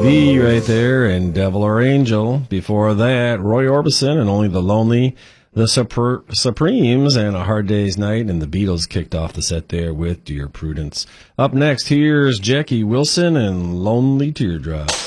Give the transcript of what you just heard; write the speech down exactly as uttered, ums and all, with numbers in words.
V right there, and Devil or Angel. Before that, Roy Orbison and Only the Lonely, the Super- Supremes, and A Hard Day's Night, and the Beatles kicked off the set there with Dear Prudence. Up next, here's Jackie Wilson and Lonely Teardrop.